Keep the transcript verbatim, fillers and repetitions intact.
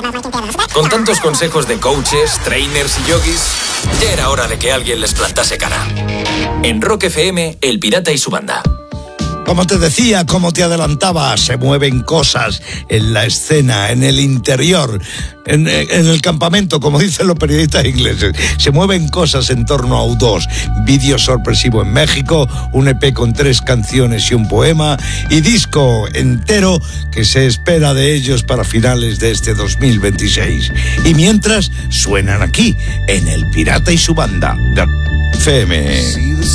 Con tantos consejos de coaches, trainers y yogis, ya era hora de que alguien les plantase cara. En Rock F M, El Pirata y su banda. Como te decía, como te adelantaba, se mueven cosas en la escena, en el interior, en, en el campamento, como dicen los periodistas ingleses. Se mueven cosas en torno a U dos. Vídeo sorpresivo en México, un E P con tres canciones y un poema, y disco entero que se espera de ellos para finales de este dos mil veintiséis. Y mientras, suenan aquí, en El Pirata y su banda, de F M.